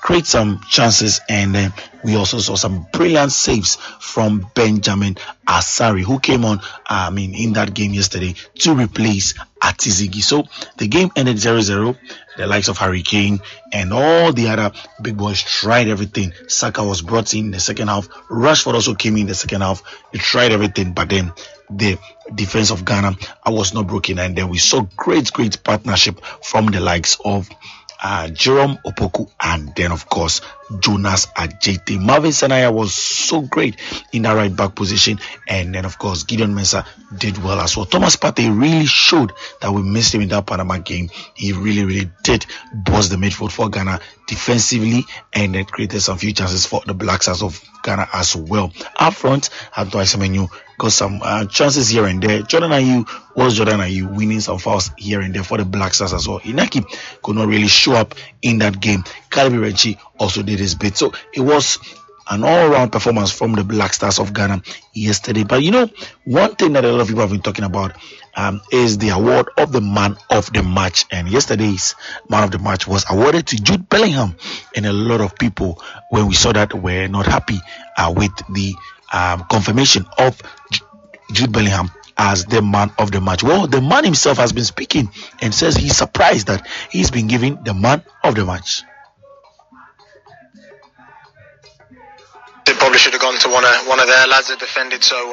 create some chances, and we also saw some brilliant saves from Benjamin Asari, who came on in that game yesterday to replace Atizigi. So the game ended 0-0. The likes of Harry Kane and all the other big boys tried everything. Saka was brought in the second half. Rashford also came in the second half. They tried everything, but then the defense of Ghana was not broken, and then we saw great partnership from the likes of Jerome Opoku and then of course Jonas Ajete. Marvin Sanaya was so great in that right back position, and then of course Gideon Mensah did well as well. Thomas Partey really showed that we missed him in that Panama game. He really did bust the midfield for Ghana defensively, and then created some few chances for the Black Stars of Ghana as well. Up front, Antoine Semenyo got some chances here and there. Jordan Ayew winning some fouls here and there for the Black Stars as well. Inaki could not really show up in that game. Caleb Renchi also did his bit. So it was an all-round performance from the Black Stars of Ghana yesterday. But one thing that a lot of people have been talking about is the award of the man of the match. And yesterday's man of the match was awarded to Jude Bellingham. And a lot of people, when we saw that, were not happy with the confirmation of Jude Bellingham as the man of the match. Well, the man himself has been speaking and says he's surprised that he's been given the man of the match. They probably should have gone to one of their lads that defended so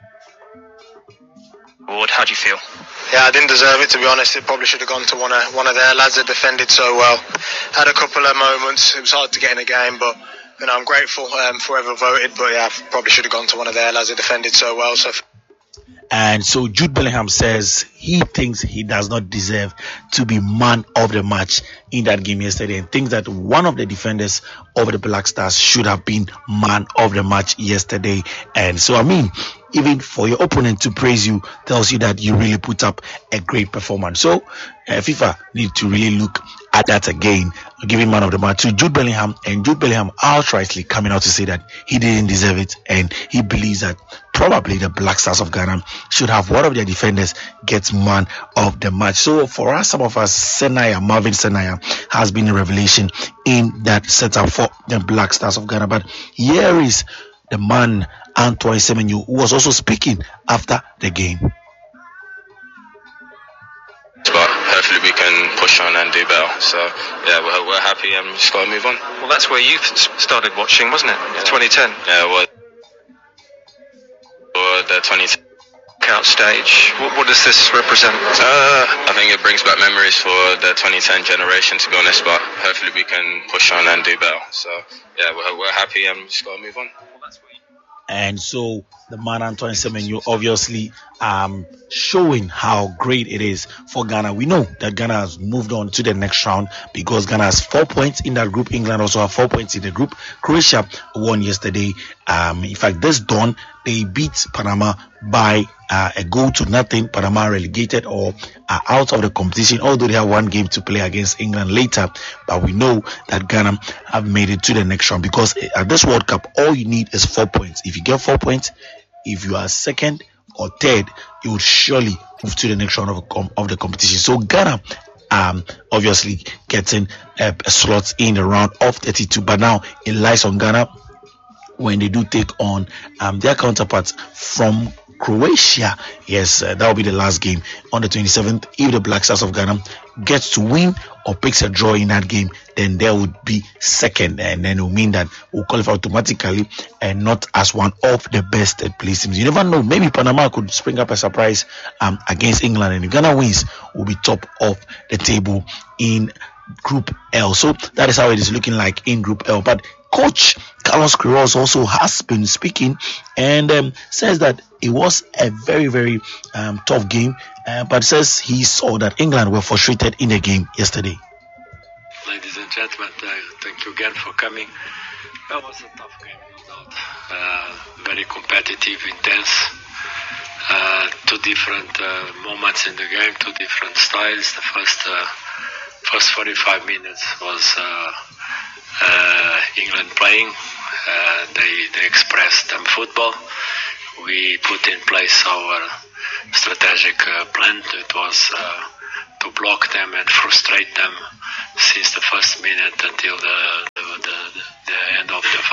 well. How do you feel? Yeah, I didn't deserve it, to be honest. It probably should have gone to one of their lads that defended so well. Had a couple of moments. It was hard to get in a game, but I'm grateful for whoever voted. But yeah, probably should have gone to one of their lads that defended so well. And so Jude Bellingham says he thinks he does not deserve to be man of the match in that game yesterday, and thinks that one of the defenders of the Black Stars should have been man of the match yesterday. And so, even for your opponent to praise you tells you that you really put up a great performance. So FIFA need to really look at that again, giving man of the match to Jude Bellingham, and Jude Bellingham outrightly coming out to say that he didn't deserve it, and he believes that probably the Black Stars of Ghana should have one of their defenders get man of the match. So for us, some of us, Marvin Sanaya has been a revelation in that setup for the Black Stars of Ghana. But here is the man Antoine Semenyo, who was also speaking after the game. But hopefully we can push on and do better. So yeah, we're happy and just got to move on. Well, that's where you started watching, wasn't it? Yeah. 2010. Yeah, well, or the 2010 knockout stage. What does this represent? I think it brings back memories for the 2010 generation, to be honest. But hopefully we can push on and do better. So yeah, we're happy and just got to move on. And so the man Antoine Semenyo obviously showing how great it is for Ghana. We know that Ghana has moved on to the next round because Ghana has 4 points in that group. England also have 4 points in the group. Croatia won yesterday. In fact, this dawn, they beat Panama by a goal to nothing. Panama relegated or out of the competition, although they have one game to play against England later. But we know that Ghana have made it to the next round because at this World Cup, all you need is 4 points. If you get 4 points, if you are second or third, you would surely move to the next round of the competition. So Ghana obviously getting slots in the round of 32. But now it lies on Ghana when they do take on their counterparts from Croatia. Yes, that will be the last game on the 27th. If the Black Stars of Ghana gets to win or picks a draw in that game, then there would be second, and then it will mean that we'll qualify automatically and not as one of the best placed teams. You never know, maybe Panama could spring up a surprise against England, and if Ghana wins, will be top of the table in Group L. So that is how it is looking like in Group L. But Coach Carlos Queiroz also has been speaking and says that it was a very, very tough game, but says he saw that England were frustrated in the game yesterday. Ladies and gentlemen, thank you again for coming. That was a tough game, no doubt. Very competitive, intense. Two different moments in the game, two different styles. The first 45 minutes was England playing. They expressed them football. We put in place our strategic plan. It was to block them and frustrate them since the first minute until the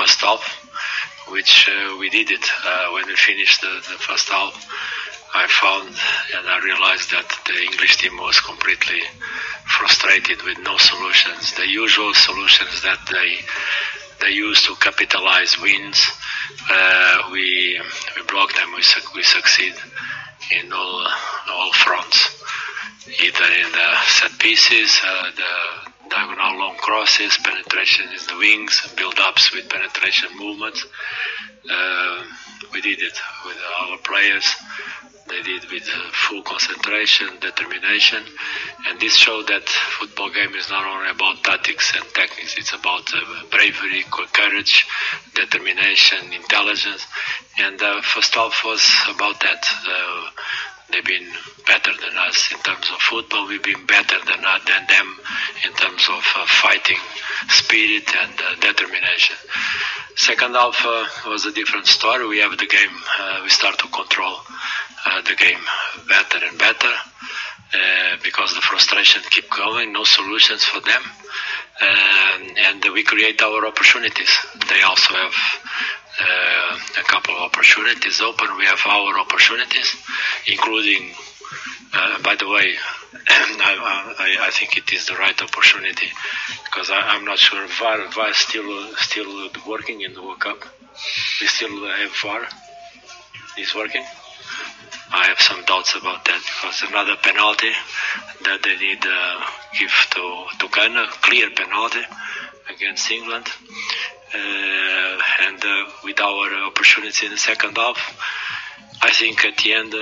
first half, which we did it. When we finished the first half, I found and I realized that the English team was completely frustrated with no solutions. The usual solutions that they use to capitalize wins, we block them. We succeed in all fronts, either in the set pieces, the diagonal long crosses, penetration in the wings, build-ups with penetration movements. We did it with our players. They did with full concentration, determination, and this showed that football game is not only about tactics and techniques. It's about bravery, courage, determination, intelligence, and the first half was about that. They've been better than us in terms of football. We've been better than them in terms of fighting spirit and determination. Second half was a different story. We have the game. We start to control the game better and better because the frustration keep going. No solutions for them, and we create our opportunities. They also have a couple of opportunities open. We have our opportunities, including, by the way, I think it is the right opportunity because I'm not sure VAR is still working in the World Cup. We still have VAR. Is working. I have some doubts about that because another penalty that they did give to Ghana, clear penalty against England. And with our opportunity in the second half, I think at the end,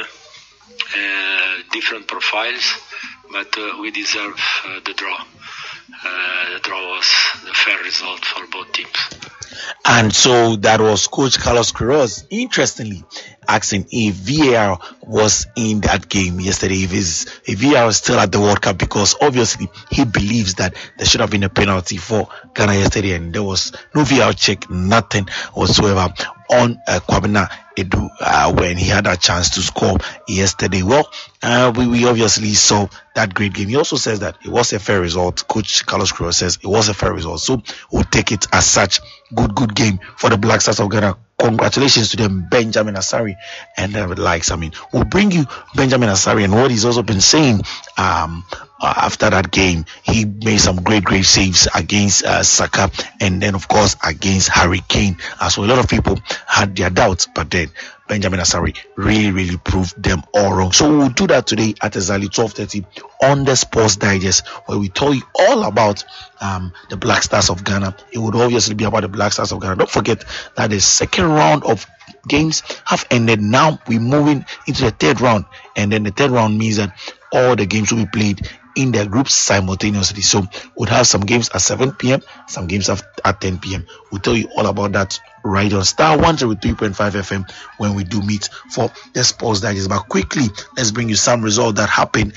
different profiles, but we deserve the draw. The draw was the fair result for both teams. And so that was Coach Carlos Queiroz, interestingly, asking if VAR was in that game yesterday, if VAR is still at the World Cup, because obviously he believes that there should have been a penalty for Ghana yesterday, and there was no VAR check, nothing whatsoever on Kwabena Edu when he had a chance to score yesterday. Well, we obviously saw that great game. He also says that it was a fair result. Coach Carlos Queiroz says it was a fair result, so we'll take it as such. Good game for the Black Stars of Ghana. Congratulations to them, Benjamin Asare and the likes. I mean, we'll bring you Benjamin Asare and what he's also been saying after that game. He made some great saves against Saka, and then of course against Harry Kane. So a lot of people had their doubts, but then Benjamin Asare really proved them all wrong. So we'll do that today at exactly 12:30 on the Sports Digest, where we tell you all about the Black Stars of Ghana. It would obviously be about the Black Stars of Ghana. Don't forget that the second round of games have ended. Now we're moving into the third round, and then the third round means that all the games will be played in their groups simultaneously. So we'll have some games at 7 p.m, some games at 10 p.m. We'll tell you all about that right on Star 103.5 FM when we do meet for the Sports Digest. But quickly, let's bring you some results that happened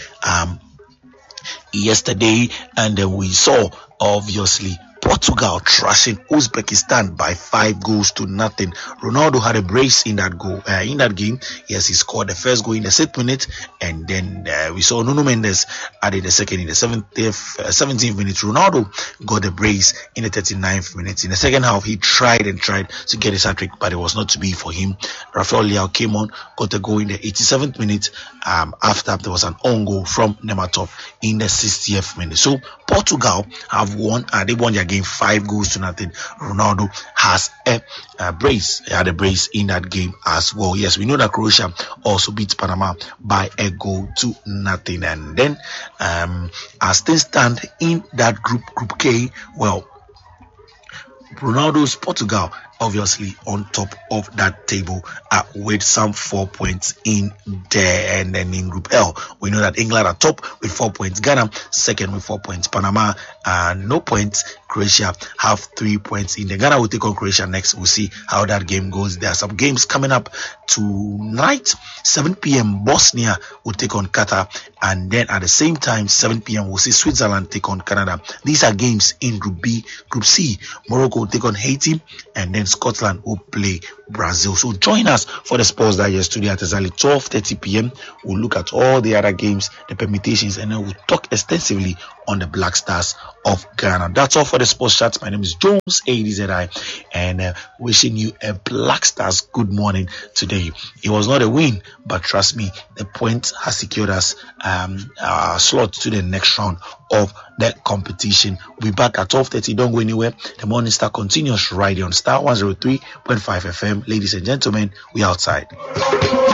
yesterday, and then we saw obviously Portugal trashing Uzbekistan by 5-0. Ronaldo had a brace in that goal, in that game. Yes, he scored the first goal in the 6th minute, and then we saw Nuno Mendes added the second in the 17th minute. Ronaldo got the brace in the 39th minute. In the second half, he tried to get his hat-trick, but it was not to be for him. Rafael Leao came on, got a goal in the 87th minute. After there was an own goal from Nematov in the 60th minute. So Portugal have won, they won their game 5-0. Ronaldo has a brace. He had a brace in that game as well. Yes, we know that Croatia also beat Panama by 1-0. And then as things stand in that group K, well, Ronaldo's Portugal obviously on top of that table with some 4 points in there. And then in Group L, we know that England are top with 4 points, Ghana second with 4 points, Panama no points, Croatia have 3 points in there. Ghana will take on Croatia next. We'll see how that game goes. There are some games coming up tonight. 7 p.m. Bosnia will take on Qatar, and then at the same time 7 p.m. we'll see Switzerland take on Canada. These are games in Group B. Group C, Morocco will take on Haiti, and then Scotland will play Brazil. So join us for the Sports Digest today at exactly 12:30 p.m. We'll look at all the other games, the permutations, and then we'll talk extensively on the Black Stars of Ghana. That's all for the Sports Chat. My name is Jones ADZI, and wishing you a Black Stars good morning today. It was not a win, but trust me, the point has secured us our slot to the next round of the competition. We'll be back at 12:30. Don't go anywhere. The Morning Star continues right on Star 103.5 FM. Ladies and gentlemen, we outside.